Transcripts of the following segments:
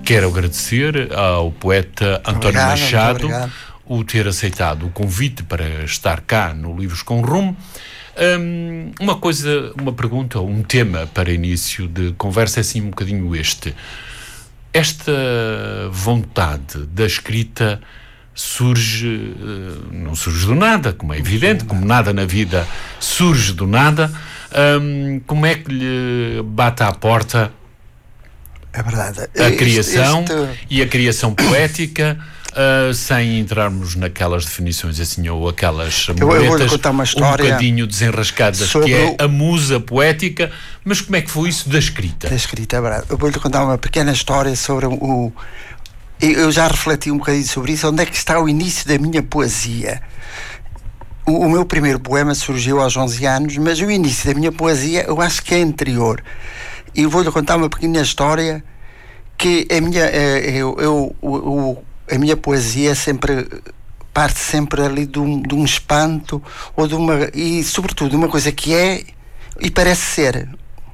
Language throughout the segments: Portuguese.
quero agradecer ao poeta António Machado o ter aceitado o convite para estar cá no Livros com Rumo. Uma pergunta, um tema para início de conversa é assim um bocadinho este. Esta vontade da escrita não surge do nada, como é evidente, como nada na vida surge do nada. Como é que lhe bate à porta é verdade. A criação e a criação poética, sem entrarmos naquelas definições assim ou aquelas muletas um bocadinho desenrascadas, que é a musa poética, mas como é que foi isso da escrita? Da escrita, é verdade. Eu vou-lhe contar uma pequena história sobre eu já refleti um bocadinho sobre isso. Onde é que está o início da minha poesia? O meu primeiro poema surgiu aos 11 anos, mas o início da minha poesia eu acho que é anterior. E vou-lhe contar uma pequena história que a minha poesia parte sempre ali de um espanto ou e sobretudo de uma coisa que é e parece ser.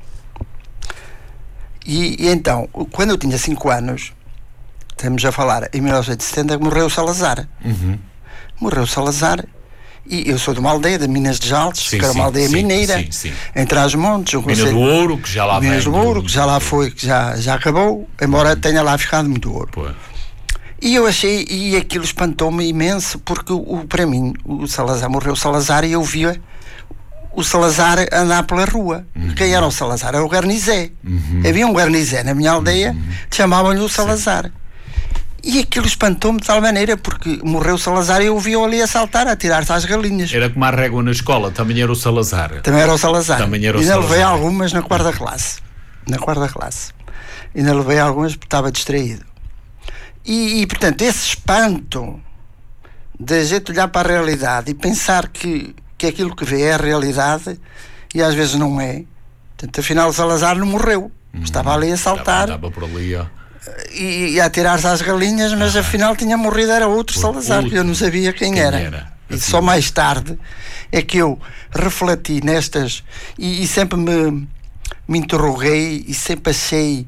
E então, quando eu tinha 5 anos, estamos a falar em 1970, morreu o Salazar. Morreu o Salazar. E eu sou de uma aldeia de Minas de Jaltes, que era uma aldeia mineira, em Trás-os-Montes. Minas do Ouro, que já lá Minas do Ouro, que já lá foi, que já acabou, embora tenha lá ficado muito ouro. Pô. E eu achei, e aquilo espantou-me imenso, porque para mim, morreu o Salazar e eu via o Salazar andar pela rua. Quem era o Salazar? Era o Garnizé. Havia um Garnizé na minha aldeia, chamavam-lhe o Salazar. E aquilo espantou-me de tal maneira, porque morreu o Salazar e eu vi-o ali a saltar, a tirar-se às galinhas. Era como a régua na escola, também era o Salazar. Também era o Salazar. Ainda levei algumas na quarta classe. Ainda levei algumas porque estava distraído. E portanto, esse espanto de a gente olhar para a realidade e pensar que aquilo que vê é a realidade e às vezes não é. Portanto, afinal o Salazar não morreu. Estava ali a saltar. Estava por ali, ó. E a tirar-se às galinhas, mas afinal tinha morrido, era outro Salazar, que eu não sabia quem era. E só mais tarde é que eu refleti nestas e sempre me interroguei e sempre achei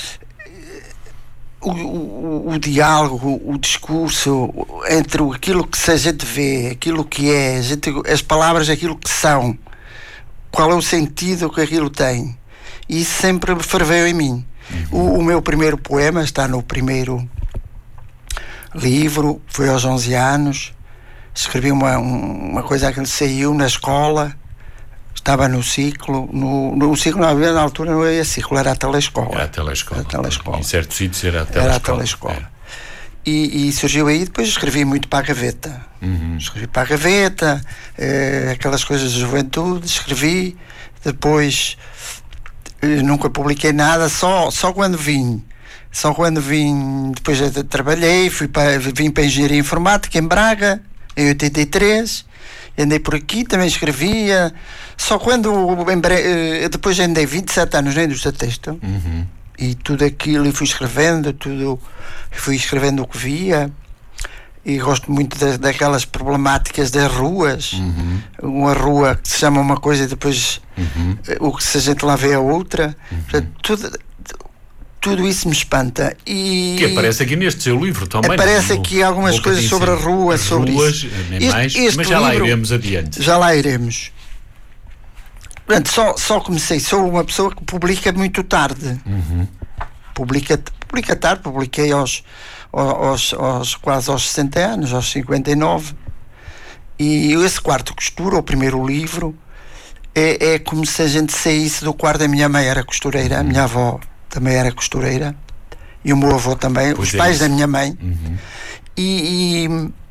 o diálogo, o discurso entre aquilo que a gente vê, aquilo que é, as palavras, aquilo que são, qual é o sentido que aquilo tem. E isso sempre ferveu em mim. O meu primeiro poema está no primeiro livro, foi aos 11 anos. Escrevi uma coisa que saiu na escola, estava no ciclo. No ciclo, na altura não era ciclo, era a telescola. Era a telescola. Em certos sítios era a telescola. E surgiu aí. Depois escrevi muito para a gaveta. Escrevi para a gaveta, aquelas coisas de juventude. Escrevi, depois nunca publiquei nada, só quando vim, depois trabalhei, vim para a Engenharia Informática em Braga, em 83, andei por aqui, também escrevia, só quando, depois andei 27 anos na indústria têxtil, e tudo aquilo, e fui escrevendo o que via, e gosto muito daquelas problemáticas das ruas. Uma rua que se chama uma coisa e depois o que se a gente lá vê é outra. Portanto, tudo isso me espanta. E que aparece aqui neste seu livro também. Aparece aqui algumas coisas sobre a rua, sobre ruas, isso. Mas já lá iremos adiante. Já lá iremos. Portanto, só comecei. Sou uma pessoa que publica muito tarde. Publica tarde, publiquei quase aos 60 anos, aos 59. E esse quarto costura, o primeiro livro, é como se a gente saísse do quarto. A minha mãe era costureira, a minha avó também era costureira, e o meu avô também, os pais da minha mãe. E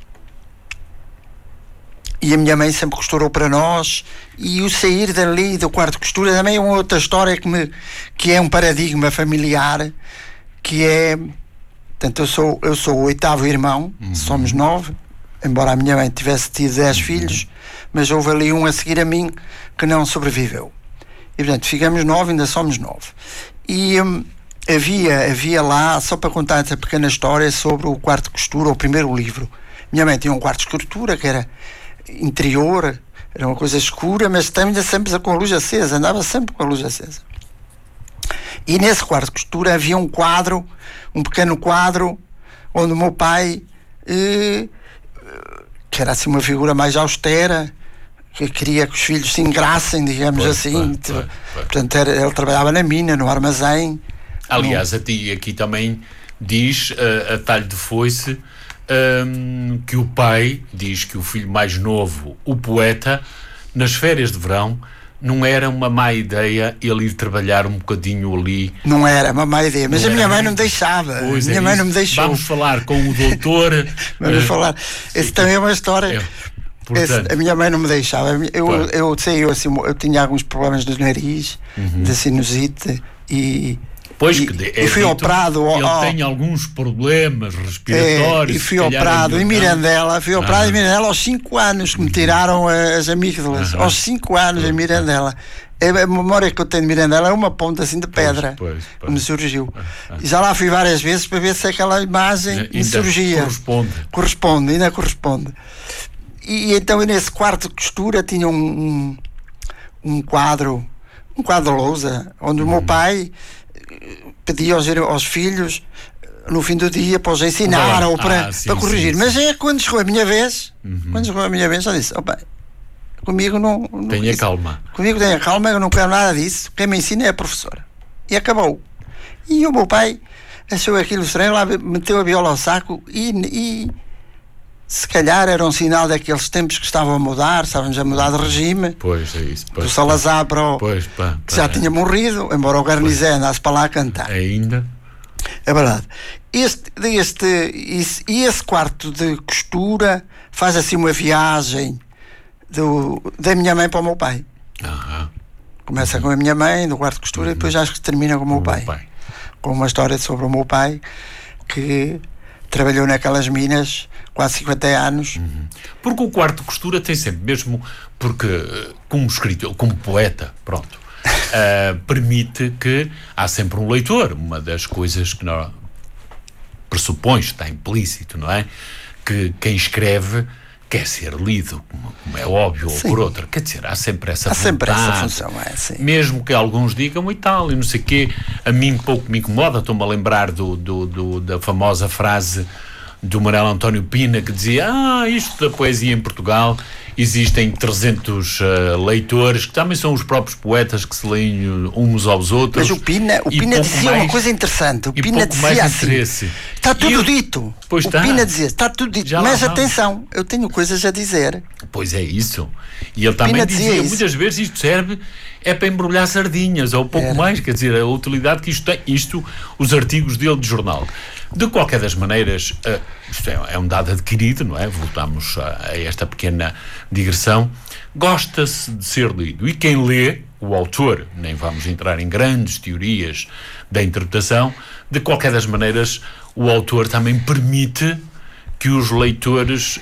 a minha mãe sempre costurou para nós, e o sair dali do quarto de costura também é uma outra história que é um paradigma familiar, que é, portanto, eu sou o 8º irmão, somos 9, embora a minha mãe tivesse tido 10 filhos, mas houve ali um a seguir a mim que não sobreviveu. E portanto ficamos 9, ainda somos 9. E havia lá, só para contar essa pequena história sobre o quarto de costura, o primeiro livro. Minha mãe tinha um quarto de costura que era interior, era uma coisa escura, mas também sempre com a luz acesa, andava sempre com a luz acesa. E nesse quarto de costura havia um pequeno quadro, onde o meu pai, que era assim uma figura mais austera, que queria que os filhos se engrassem, digamos assim. Portanto, ele trabalhava na mina, no armazém. Aliás, aqui também diz, a talho de foice, que o pai diz que o filho mais novo, o poeta, nas férias de verão, não era uma má ideia ele ir trabalhar um bocadinho ali. Não era uma má ideia, mas a minha mãe não me deixava. Minha mãe não me deixou. Vamos falar com o doutor. Vamos falar. Esse também é uma história. Portanto, a minha mãe não me deixava. Eu tinha alguns problemas do nariz, da sinusite, e fui operado. Ele tem alguns problemas respiratórios. E fui operado em Mirandela. Fui operado em Mirandela aos 5 anos, que me tiraram as amígdalas. Aos 5 anos em Mirandela. A memória que eu tenho de Mirandela é uma ponta assim de pedra que me surgiu. E já lá fui várias vezes para ver se aquela imagem me surgia. Ainda corresponde. E então nesse quarto de costura tinha um quadro de lousa, onde o meu pai pedia aos filhos no fim do dia para os ensinar ou para corrigir. Mas quando chegou a minha vez, já disse: pai, comigo não tenha calma. Comigo tenha calma, eu não quero nada disso. Quem me ensina é a professora. E acabou. E o meu pai achou aquilo estranho, lá meteu a viola ao saco e se calhar era um sinal daqueles tempos que estavam a mudar, estávamos a mudar de regime. Pois, é isso. Do Salazar para o... que já tinha morrido, embora o Garnizé andasse para lá a cantar. Ainda? É verdade. E esse quarto de costura faz assim uma viagem da minha mãe para o meu pai. Começa com a minha mãe, do quarto de costura, e depois acho que termina com o meu pai. Com uma história sobre o meu pai, que trabalhou naquelas minas quase 50 anos. Porque o quarto de costura tem sempre, mesmo porque como escritor, como poeta, permite que há sempre um leitor. Uma das coisas que nós pressupõe, está implícito, não é? Que quem escreve quer ser lido, como é óbvio, ou por outra. Quer dizer, há sempre essa vontade. Há sempre essa função, mesmo que alguns digam e tal, e não sei o quê, a mim pouco me incomoda. Estou-me a lembrar da famosa frase do Manuel António Pina, que dizia: isto da poesia em Portugal, existem 300 leitores, que também são os próprios poetas que se leem uns aos outros. Mas o Pina dizia uma coisa interessante. O Pina dizia assim: está tudo dito. O Pina dizia: está tudo dito. Mas atenção, eu tenho coisas a dizer. Pois é isso. E ele também dizia muitas vezes: isto serve para embrulhar sardinhas, ou pouco mais, quer dizer, a utilidade que isto tem, os artigos dele de jornal. De qualquer das maneiras, isto é um dado adquirido, não é? Voltamos a esta pequena digressão. Gosta-se de ser lido. E quem lê, o autor, nem vamos entrar em grandes teorias da interpretação, de qualquer das maneiras, o autor também permite que os leitores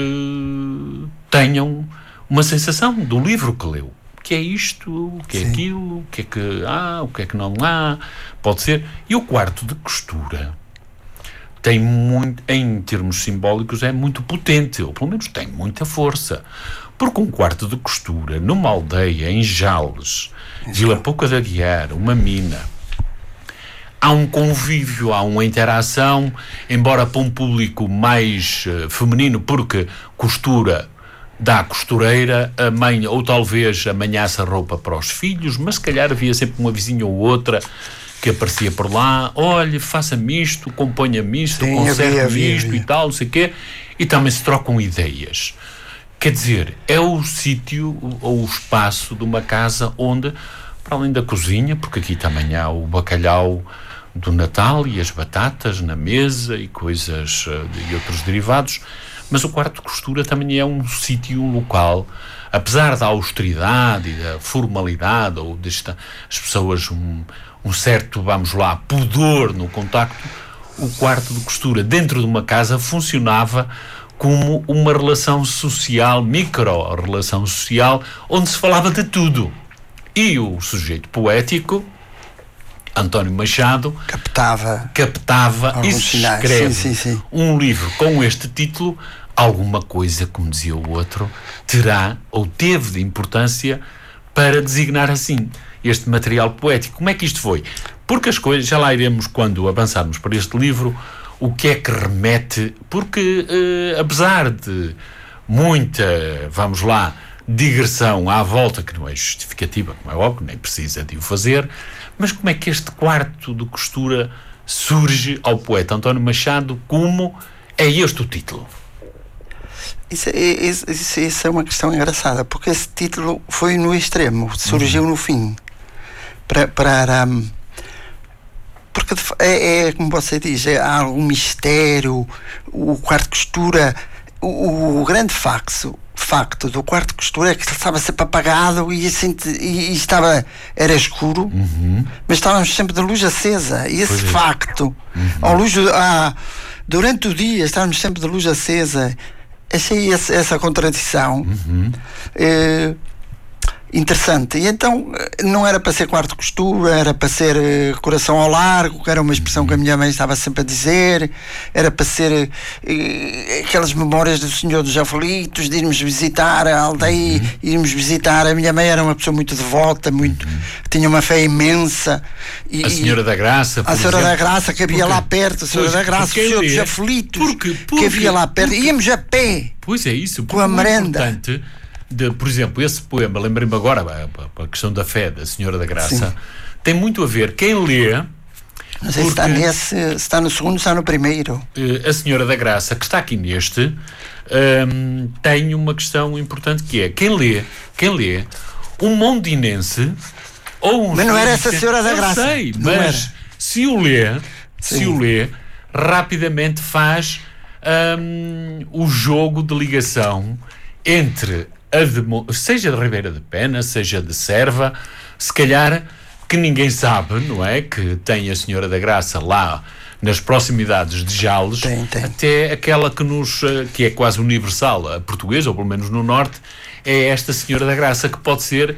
tenham uma sensação do livro que leu. O que é isto? O que é aquilo? O que é que há? O que é que não há? Pode ser. E o quarto de costura tem muito, em termos simbólicos, é muito potente, ou pelo menos tem muita força. Porque um quarto de costura, numa aldeia, em Jales, Vila Pouca de Aguiar, uma mina, há um convívio, há uma interação, embora para um público mais feminino, porque costura dá à costureira, a mãe, ou talvez amanhaça roupa para os filhos, mas se calhar havia sempre uma vizinha ou outra que aparecia por lá: olha, faça-me isto, componha-me isto, conserte-me isto e tal, não sei o quê, e também se trocam ideias. Quer dizer, é o sítio ou o espaço de uma casa onde, para além da cozinha, porque aqui também há o bacalhau do Natal e as batatas na mesa e coisas e outros derivados, mas o quarto de costura também é um sítio, um local, apesar da austeridade e da formalidade, ou as pessoas um certo, vamos lá, pudor no contacto. O quarto de costura dentro de uma casa funcionava como uma relação social, micro-relação social, onde se falava de tudo. E o sujeito poético, António Machado, captava e se escreve um livro com este título, alguma coisa, como dizia o outro, terá ou teve de importância para designar assim. este material poético. Como é que isto foi? Porque as coisas, já lá iremos quando avançarmos para este livro, o que é que remete, porque apesar de muita, vamos lá, digressão à volta, que não é justificativa, como é óbvio, nem precisa de o fazer, mas como é que este quarto de costura surge ao poeta António Machado? Como é este o título? Isso é uma questão engraçada, porque esse título foi no extremo, surgiu no fim. Porque como você diz, há algum mistério. O quarto de costura, o grande facto do quarto de costura é que estava sempre apagado e era escuro, mas estávamos sempre de luz acesa. E esse facto, durante o dia estávamos sempre de luz acesa. Achei essa contradição interessante. E então não era para ser quarto de costura, era para ser coração ao largo, que era uma expressão que a minha mãe estava sempre a dizer, era para ser aquelas memórias do Senhor dos Aflitos, de irmos visitar a aldeia, irmos visitar. A minha mãe era uma pessoa muito devota, tinha uma fé imensa. A Senhora da Graça, a Senhora da Graça, que havia lá perto, a Senhora da Graça, o Senhor dos Aflitos, que havia lá perto. Íamos a pé. Pois é isso, com a merenda. Por exemplo, esse poema, lembrei-me agora, a questão da fé da Senhora da Graça, tem muito a ver, quem lê... Não sei se está no segundo, está no primeiro. A Senhora da Graça, que está aqui neste, tem uma questão importante, que é, quem lê, um mondinense ou um... Mas não era essa Senhora da Graça. Eu sei, mas se o lê, rapidamente faz o jogo de ligação entre seja de Ribeira de Pena, seja de Serva, se calhar que ninguém sabe, não é? Que tem a Senhora da Graça lá nas proximidades de Jales, até aquela que é quase universal, a portuguesa, ou pelo menos no norte, é esta Senhora da Graça, que pode ser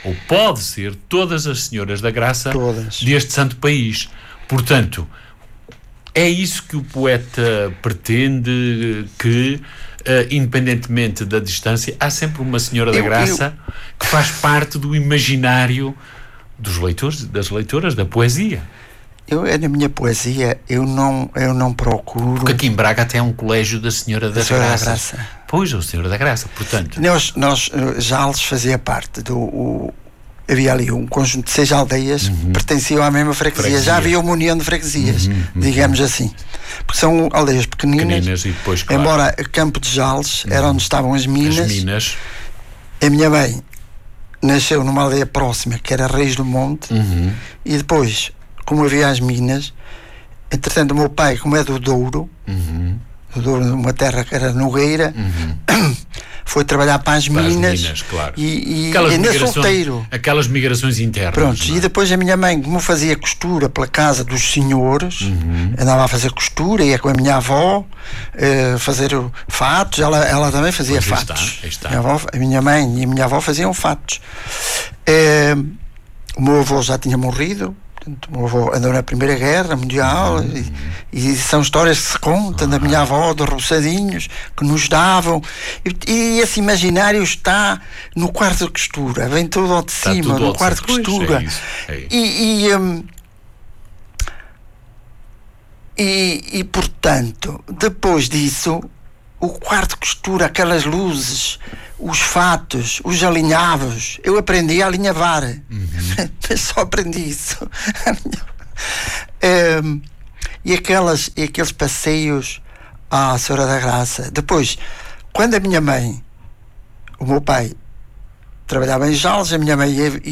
todas as Senhoras da Graça deste santo país. Portanto, é isso que o poeta pretende, que independentemente da distância, há sempre uma Senhora da Graça que faz parte do imaginário dos leitores, das leitoras, da poesia. Na minha poesia, eu não procuro... Porque aqui em Braga até é um colégio da Senhora da Graça. Pois, o Senhora da Graça, portanto... Nós Jales fazia parte do... Havia ali um conjunto de 6 aldeias que pertenciam à mesma freguesia. Já havia uma união de freguesias, digamos assim. Porque são aldeias pequeninas e depois, claro, embora Campo de Jales era onde estavam as minas. A minha mãe nasceu numa aldeia próxima, que era Reis do Monte, e depois, como havia as minas, entretanto o meu pai, como é do Douro, uma terra que era Nogueira, foi trabalhar para as minas, claro. e ainda solteiro. Aquelas migrações internas. Pronto, e depois a minha mãe, como fazia costura pela casa dos senhores, andava a fazer costura, ia com a minha avó fazer fatos, ela também fazia fatos. Está. A minha mãe e a minha avó faziam fatos. O meu avô já tinha morrido. O meu avô andou na Primeira Guerra Mundial, e são histórias que se contam da minha avó, dos roçadinhos que nos davam, e esse imaginário está no quarto de costura, vem todo ao de cima, no quarto de costura. E portanto, depois disso, o quarto de costura, aquelas luzes, os fatos, os alinhavos, eu aprendi a alinhavar, mas só aprendi isso. E aqueles passeios à Senhora da Graça. Depois, quando o meu pai trabalhava em Jales, a minha mãe